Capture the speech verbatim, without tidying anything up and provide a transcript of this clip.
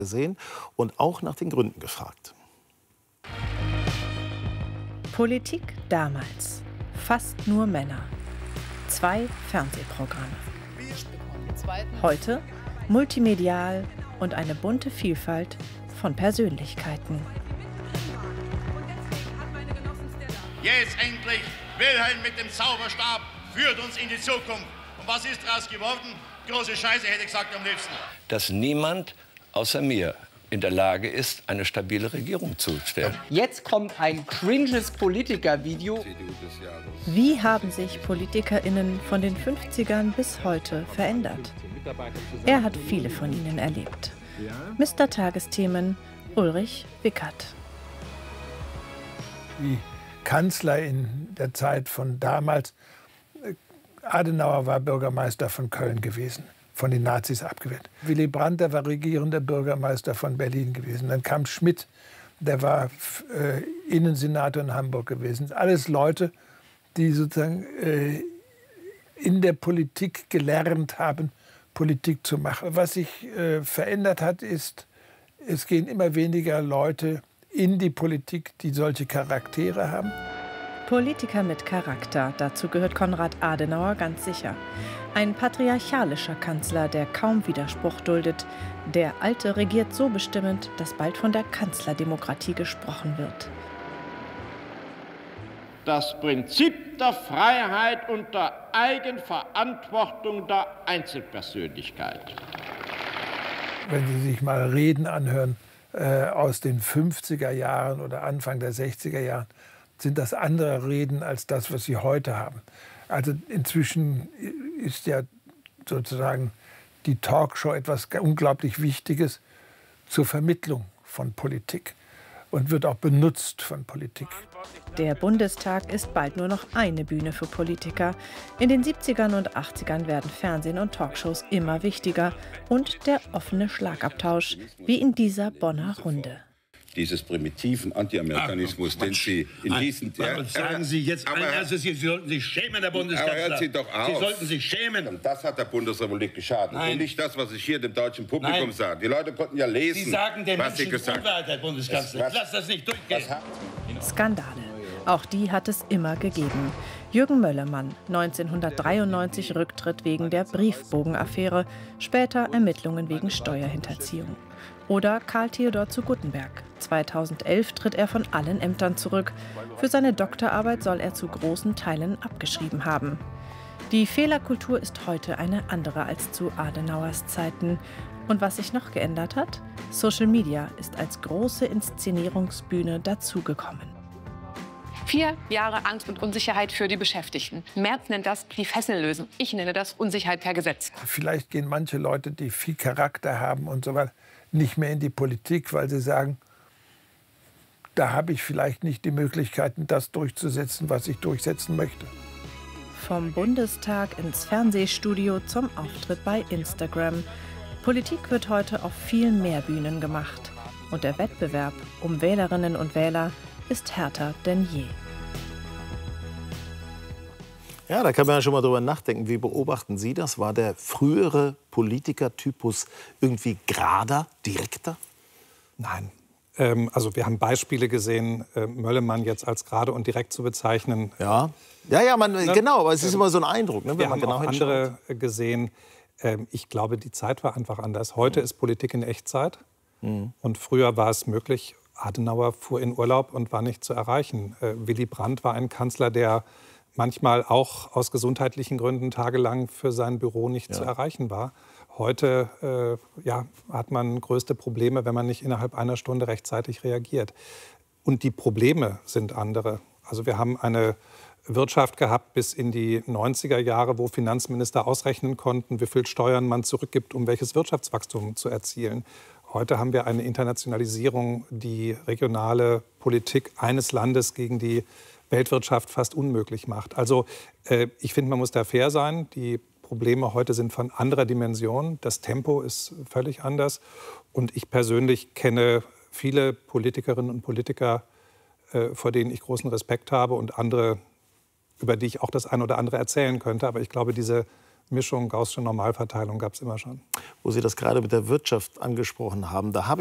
gesehen und auch nach den Gründen gefragt. Politik damals. Fast nur Männer. Zwei Fernsehprogramme. Heute multimedial und eine bunte Vielfalt von Persönlichkeiten. Jetzt endlich, Wilhelm mit dem Zauberstab führt uns in die Zukunft. Und was ist daraus geworden? Große Scheiße, hätte ich gesagt am liebsten. Dass niemand außer mir in der Lage ist, eine stabile Regierung zu stellen. Jetzt kommt ein cringes Politiker-Video. Wie haben sich PolitikerInnen von den fünfzigern bis heute verändert? Er hat viele von ihnen erlebt. Mister Tagesthemen Ulrich Wickert. Die Kanzler in der Zeit von damals, Adenauer war Bürgermeister von Köln gewesen, von den Nazis abgewählt. Willy Brandt, der war regierender Bürgermeister von Berlin gewesen. Dann kam Schmidt, der war äh, Innensenator in Hamburg gewesen. Alles Leute, die sozusagen äh, in der Politik gelernt haben, Politik zu machen. Was sich äh, verändert hat, ist, es gehen immer weniger Leute in die Politik, die solche Charaktere haben. Politiker mit Charakter, dazu gehört Konrad Adenauer ganz sicher. Ein patriarchalischer Kanzler, der kaum Widerspruch duldet. Der Alte regiert so bestimmend, dass bald von der Kanzlerdemokratie gesprochen wird. Das Prinzip der Freiheit und der Eigenverantwortung der Einzelpersönlichkeit. Wenn Sie sich mal Reden anhören äh, aus den fünfziger Jahren oder Anfang der sechziger Jahren, sind das andere Reden als das, was Sie heute haben. Also inzwischen ist ja sozusagen die Talkshow etwas unglaublich Wichtiges zur Vermittlung von Politik und wird auch benutzt von Politik. Der Bundestag ist bald nur noch eine Bühne für Politiker. In den siebzigern und achtzigern werden Fernsehen und Talkshows immer wichtiger und der offene Schlagabtausch, wie in dieser Bonner Runde. Dieses primitiven Anti-Amerikanismus, den Sie in diesen... Nein, sagen Sie jetzt ein erstes, Sie sollten sich schämen, Herr Bundeskanzler. Aber hören Sie doch auf. Sie sollten sich schämen. Und das hat der Bundesrepublik geschadet. Nein. Und nicht das, was ich hier dem deutschen Publikum Nein. sage. Die Leute konnten ja lesen, Sie sagen den was Sie Menschen gesagt haben. Unwahrheit, Herr Bundeskanzler. Ich lasse das nicht durchgehen. Skandale. Auch die hat es immer gegeben. Jürgen Möllermann, neunzehnhundertdreiundneunzig Rücktritt wegen der Briefbogenaffäre, später Ermittlungen wegen Steuerhinterziehung. Oder Karl Theodor zu Guttenberg. zweitausendelf tritt er von allen Ämtern zurück. Für seine Doktorarbeit soll er zu großen Teilen abgeschrieben haben. Die Fehlerkultur ist heute eine andere als zu Adenauers Zeiten. Und was sich noch geändert hat? Social Media ist als große Inszenierungsbühne dazugekommen. Vier Jahre Angst und Unsicherheit für die Beschäftigten. Merz nennt das die Fesseln lösen. Ich nenne das Unsicherheit per Gesetz. Vielleicht gehen manche Leute, die viel Charakter haben und so weiter, nicht mehr in die Politik, weil sie sagen, da habe ich vielleicht nicht die Möglichkeiten, das durchzusetzen, was ich durchsetzen möchte. Vom Bundestag ins Fernsehstudio zum Auftritt bei Instagram. Politik wird heute auf viel mehr Bühnen gemacht. Und der Wettbewerb um Wählerinnen und Wähler ist härter denn je. Ja, da kann man ja schon mal drüber nachdenken. Wie beobachten Sie das? War der frühere Politikertypus irgendwie gerader, direkter? Nein. Ähm, also wir haben Beispiele gesehen, äh, Möllermann jetzt als gerade und direkt zu bezeichnen. Ja, ja, ja man, ne? genau, aber es ist immer so ein Eindruck, ne, wenn wir man haben genau auch hinschaut. andere gesehen. Ähm, ich glaube, die Zeit war einfach anders. Heute mhm. ist Politik in Echtzeit. Mhm. Und früher war es möglich, Adenauer fuhr in Urlaub und war nicht zu erreichen. Äh, Willy Brandt war ein Kanzler, der manchmal auch aus gesundheitlichen Gründen tagelang für sein Büro nicht ja. zu erreichen war. Heute äh, ja, hat man größte Probleme, wenn man nicht innerhalb einer Stunde rechtzeitig reagiert. Und die Probleme sind andere. Also wir haben eine Wirtschaft gehabt bis in die neunziger Jahre, wo Finanzminister ausrechnen konnten, wie viel Steuern man zurückgibt, um welches Wirtschaftswachstum zu erzielen. Heute haben wir eine Internationalisierung, die regionale Politik eines Landes gegen die Weltwirtschaft fast unmöglich macht. Also äh, ich finde, man muss da fair sein. Die Probleme heute sind von anderer Dimension. Das Tempo ist völlig anders. Und ich persönlich kenne viele Politikerinnen und Politiker, äh, vor denen ich großen Respekt habe und andere, über die ich auch das eine oder andere erzählen könnte. Aber ich glaube, diese Mischung, gaußsche Normalverteilung gab es immer schon. Wo Sie das gerade mit der Wirtschaft angesprochen haben, da habe